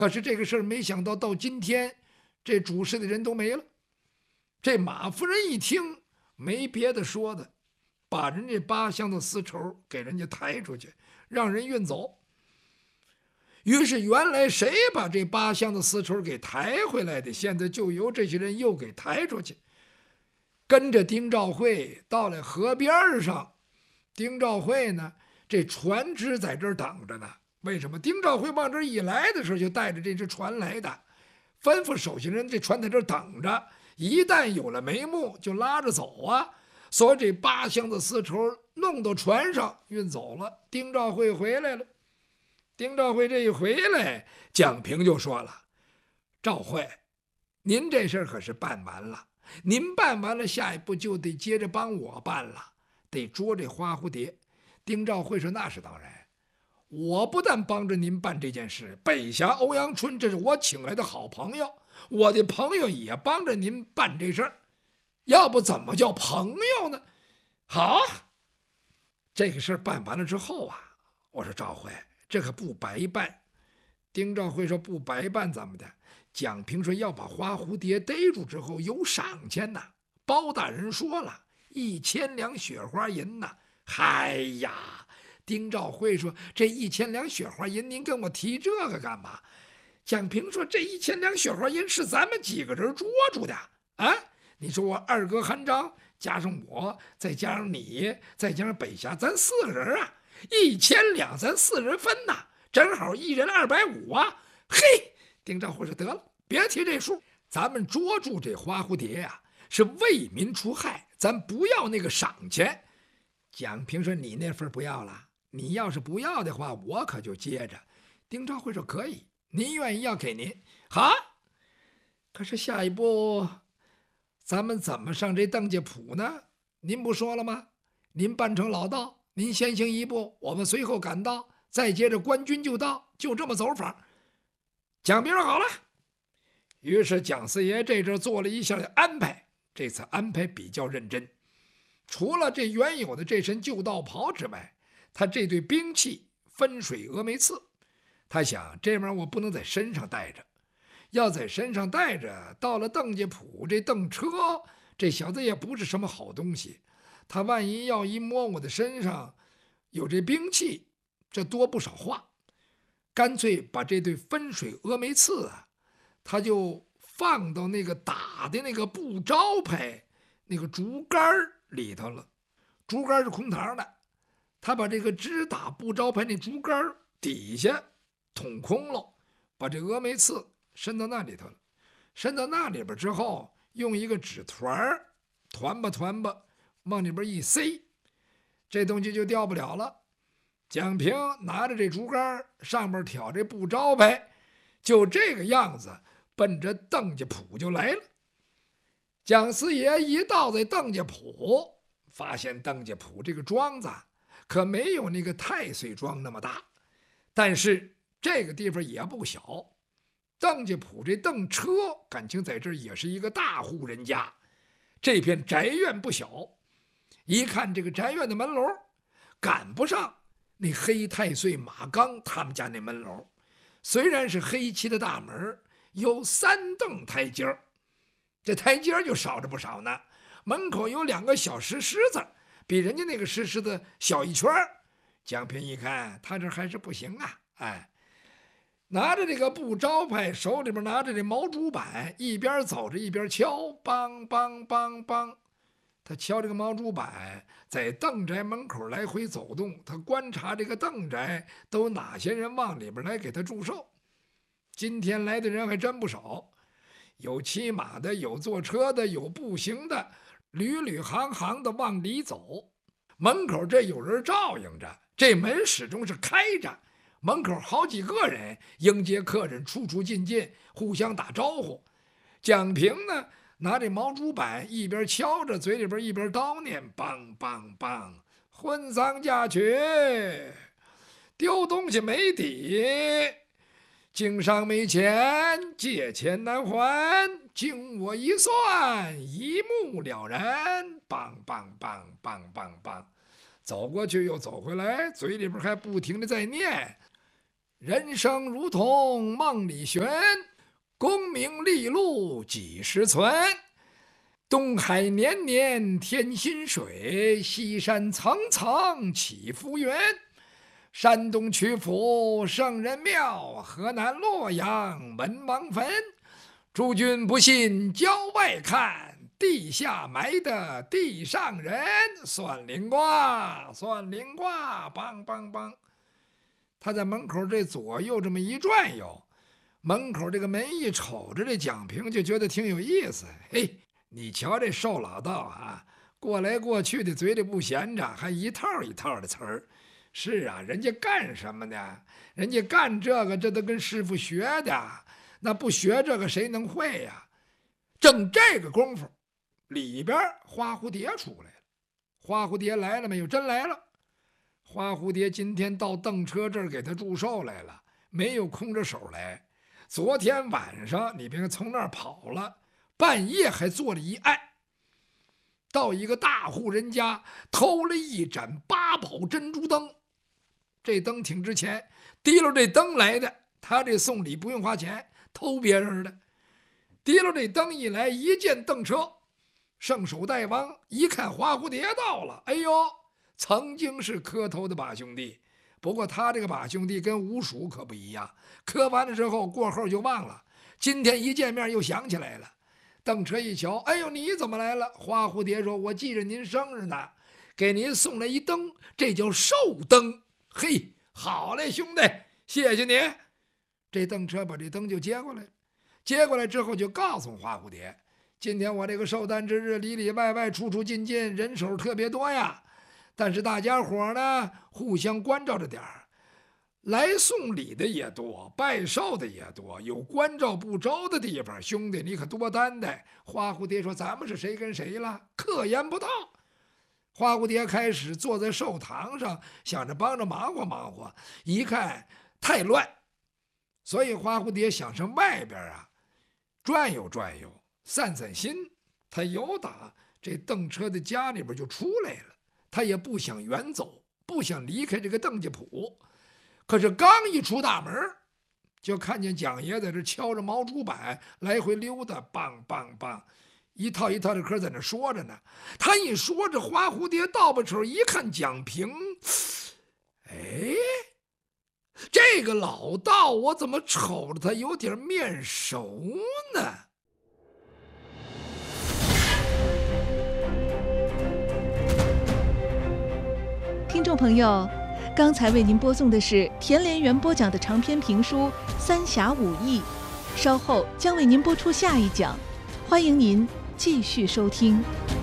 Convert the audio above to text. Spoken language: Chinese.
可是这个事儿没想到到今天，这主事的人都没了。这马夫人一听，没别的说的，把人家8箱的丝绸给人家抬出去，让人运走。于是原来谁把这8箱的丝绸给抬回来的，现在就由这些人又给抬出去，跟着丁兆会到了河边上。丁兆会呢，这船只在这儿等着呢。为什么？丁兆会往这儿一来的时候，就带着这只船来的，吩咐手下人这船在这儿等着，一旦有了眉目，就拉着走啊。所以这8箱的丝绸弄到船上运走了。丁兆会回来了。丁兆会这一回来，蒋平就说了：“赵会，您这事儿可是办完了，您办完了，下一步就得接着帮我办了，得捉这花蝴蝶。”丁兆会说：“那是当然，我不但帮着您办这件事，北峡欧阳春这是我请来的好朋友，我的朋友也帮着您办这事儿，要不怎么叫朋友呢？”好，这个事儿办完了之后啊，我说赵会，这可不白办。丁兆会说：“不白办怎么的？”蒋平说：“要把花蝴蝶逮住之后有赏钱呐，包大人说了，1000两雪花银呐。”哎呀，丁兆会说：“这1000两雪花银，您跟我提这个干嘛？”蒋平说：“这1000两雪花银是咱们几个人捉住的啊！你说我二哥韩章加上我，再加上你，再加上北峡，咱4个人啊，1000两咱4人分呐，正好1人250啊！”嘿，丁兆会说：“得了，别提这数，咱们捉住这花蝴蝶呀，是为民除害，咱不要那个赏钱。”蒋平说：“你那份不要了，你要是不要的话，我可就接着。”丁兆会说：“可以，您愿意要给您好。可是下一步咱们怎么上这邓家堡呢？您不说了吗？您扮成老道，您先行一步，我们随后赶到，再接着官军就到，就这么走法。”蒋平说：“好了。”于是蒋四爷这阵做了一下的安排，这次安排比较认真。除了这原有的这身旧道袍之外，他这对兵器分水峨眉刺，他想这玩意儿我不能在身上带着，要在身上带着，到了邓家堡这邓车，这小子也不是什么好东西，他万一要一摸我的身上有这兵器，这多不少话。干脆把这对分水峨眉刺啊，他就放到那个打的那个布招牌那个竹竿里头了。竹竿是空膛的，他把这个直打布招牌那竹竿底下捅空了，把这峨眉刺伸到那里头了。伸到那里边之后，用一个纸团团吧团吧往里边一塞，这东西就掉不了了。蒋平拿着这竹竿，上面挑这布招牌，就这个样子奔着邓家堡就来了。蒋四爷一到在邓家堡，发现邓家堡这个庄子可没有那个太岁庄那么大，但是这个地方也不小。邓家堡这邓车感情在这儿也是一个大户人家，这片宅院不小。一看这个宅院的门楼，赶不上那黑太岁马刚他们家那门楼，虽然是黑漆的大门，有3蹬台阶儿，这台阶儿就少着不少呢。门口有2个小石狮子，比人家那个石狮子小一圈。蒋平一看，他这还是不行啊！哎，拿着这个布招牌，手里边拿着这毛竹板，一边走着一边敲，梆梆梆梆。他敲这个毛竹板，在邓宅门口来回走动，他观察这个邓宅都哪些人往里边来给他祝寿。今天来的人还真不少，有骑马的，有坐车的，有步行的，屡屡行行的往里走。门口这有人照应着，这门始终是开着，门口好几个人迎接客人，出出进进，互相打招呼。蒋平呢，拿这毛竹板一边敲着，嘴里边一边叨念：“梆梆梆，婚丧嫁娶，丢东西没底，经商没钱，借钱难还，经我一算，一目了然。”梆梆梆梆梆梆，走过去又走回来，嘴里边还不停的在念：“ 人生如同梦里寻，功名利禄几时存？东海年年添新水，西山层层起浮云。山东曲阜圣人庙，河南洛阳文王坟。诸君不信郊外看，地下埋的地上人。算灵卦，算灵卦，梆梆梆。他在门口这左右这么一转悠，门口这个门一瞅着这蒋平，就觉得挺有意思。嘿，你瞧这瘦老道啊，过来过去的嘴里不闲着，还一套一套的词儿。是啊，人家干什么呢？人家干这个，这都跟师傅学的，那不学这个谁能会呀？正这个功夫，里边花蝴蝶出来了。花蝴蝶来了没有？真来了。花蝴蝶今天到邓车这儿给他祝寿来了，没有空着手来。昨天晚上你别看从那儿跑了，半夜还做了一案，到一个大户人家偷了一盏八宝珍珠灯。这灯挺值钱，提溜这灯来的，他这送礼不用花钱，偷别人的。提溜这灯一来，一见邓车，圣手大王一看花蝴蝶到了，哎呦，曾经是磕头的把兄弟，不过他这个把兄弟跟吴蜀可不一样，磕完了之后过后就忘了，今天一见面又想起来了。邓车一瞧，哎呦，你怎么来了？花蝴蝶说，我记着您生日呢，给您送来一灯，这叫寿灯。嘿，好嘞，兄弟，谢谢你。这邓车把这灯就接过来，接过来之后就告诉花蝴蝶，今天我这个寿诞之日，里里外外出出进进人手特别多呀，但是大家伙呢互相关照着点儿，来送礼的也多，拜寿的也多，有关照不周的地方，兄弟你可多担待。花蝴蝶说，咱们是谁跟谁了？可言不到。花蝴蝶开始坐在寿堂上，想着帮着忙活忙活，一看太乱，所以花蝴蝶想上外边啊转悠转悠，散散心。他由打这邓车的家里边就出来了，他也不想远走，不想离开这个邓家铺。可是刚一出大门，就看见蒋爷在这敲着毛竹板来回溜达，梆梆梆，一套一套的嗑在那说着呢。他一说着，花蝴蝶倒把手一看蒋平，哎，这个老道我怎么瞅着他有点面熟呢？ 听众朋友，刚才为您播送的是田连元播讲的长篇评书《三侠五义》，稍后将为您播出下一讲，欢迎您继续收听。